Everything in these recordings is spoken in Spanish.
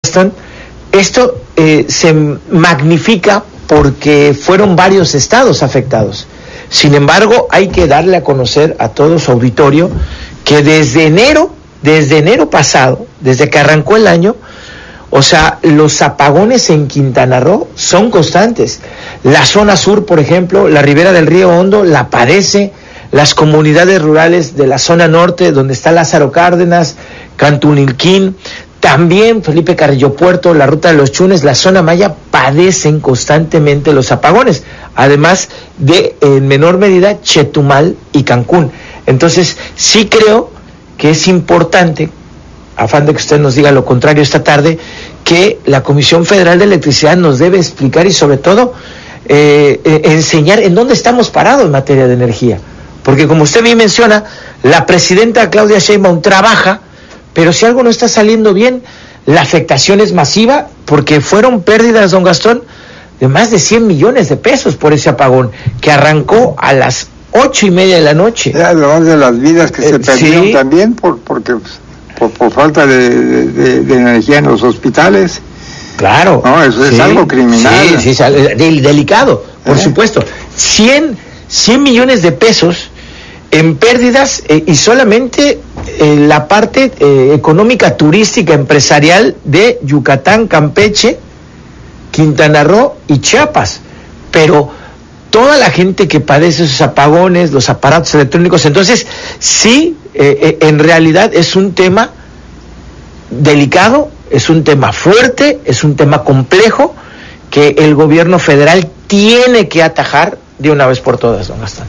Gastón, esto se magnifica porque fueron varios estados afectados. Sin embargo, hay que darle a conocer a todo su auditorio que desde enero pasado, desde que arrancó el año, o sea, los apagones en Quintana Roo son constantes. La zona sur, por ejemplo, la ribera del río Hondo la padece, las comunidades rurales de la zona norte, donde está Lázaro Cárdenas, Cantunilquín, también Felipe Carrillo Puerto, la ruta de los Chunes, la zona maya, padecen constantemente los apagones, además de, en menor medida, Chetumal y Cancún. Entonces, sí creo que es importante, a afán de que usted nos diga lo contrario esta tarde, que la Comisión Federal de Electricidad nos debe explicar y sobre todo enseñar en dónde estamos parados en materia de energía. Porque como usted bien menciona, la presidenta Claudia Sheinbaum trabaja, pero si algo no está saliendo bien, la afectación es masiva, porque fueron pérdidas, don Gastón, de más de 100 millones de pesos por ese apagón, que arrancó a las 8:30 de la noche. Además de las vidas que se perdieron, sí, también, porque por falta de energía en los hospitales. Claro. No, eso es algo criminal. Sí, delicado, por supuesto. 100 millones de pesos en pérdidas y solamente la parte económica, turística, empresarial de Yucatán, Campeche, Quintana Roo y Chiapas. Pero toda la gente que padece esos apagones, los aparatos electrónicos, entonces sí, en realidad es un tema delicado, es un tema fuerte, es un tema complejo que el gobierno federal tiene que atajar de una vez por todas, don Gastón.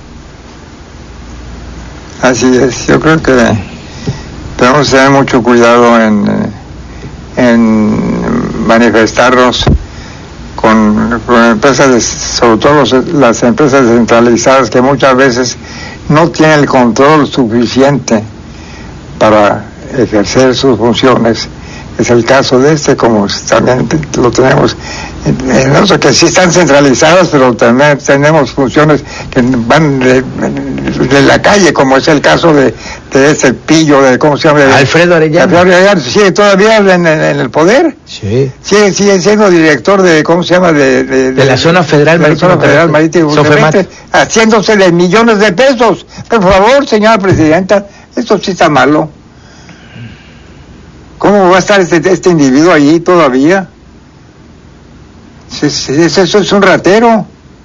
Así es, yo creo que tenemos que tener mucho cuidado en manifestarnos con empresas, sobre todo las empresas descentralizadas, que muchas veces no tienen el control suficiente para ejercer sus funciones. Es el caso de como también lo tenemos en otros que sí están centralizadas, pero también tenemos funciones que van de la calle, como es el caso de ese pillo, ¿cómo se llama? Alfredo Arellano. ¿Sigue todavía en el poder? Sí. Sigue siendo director de, ¿cómo se llama? De la Zona Federal Marítima, haciéndose de millones de pesos. Por favor, señora presidenta, esto sí está malo. ¿Cómo va a estar este individuo allí todavía? Eso es un ratero.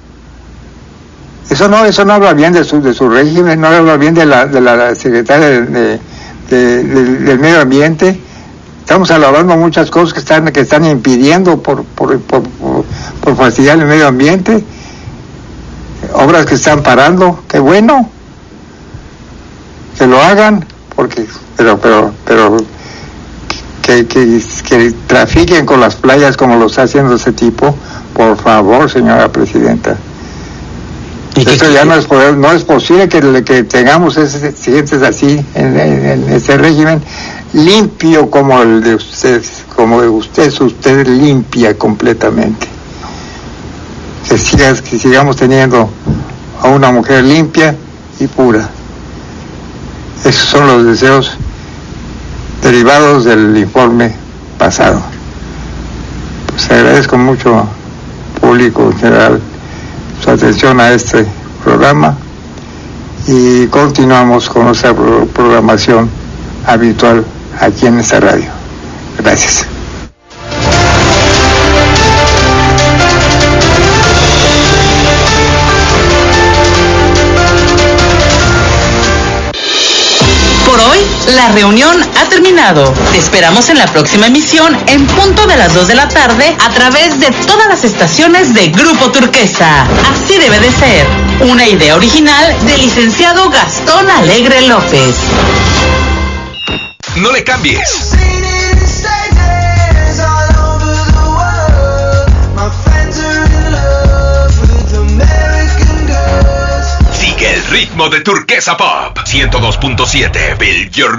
Eso no habla bien de su régimen, no habla bien de la secretaria del Medio Ambiente. Estamos alabando muchas cosas que están impidiendo por fastidiar el medio ambiente. Obras que están parando, qué bueno que lo hagan, pero que trafiquen con las playas como lo está haciendo ese tipo, por favor, señora presidenta. Esto ya no es posible que tengamos siguientes así en ese régimen limpio como el de usted, usted limpia completamente. Que sigamos teniendo a una mujer limpia y pura. Esos son los deseos derivados del informe pasado. Pues agradezco mucho, público en general, su atención a este programa y continuamos con nuestra programación habitual aquí en esta radio. Gracias. Por hoy, la reunión ha terminado. Te esperamos en la próxima emisión en punto de las 2 de la tarde a través de todas las estaciones de Grupo Turquesa. Así debe de ser. Una idea original del licenciado Gastón Alegre López. No le cambies. Sigue el ritmo de Turquesa Pop 102.7 Bill Your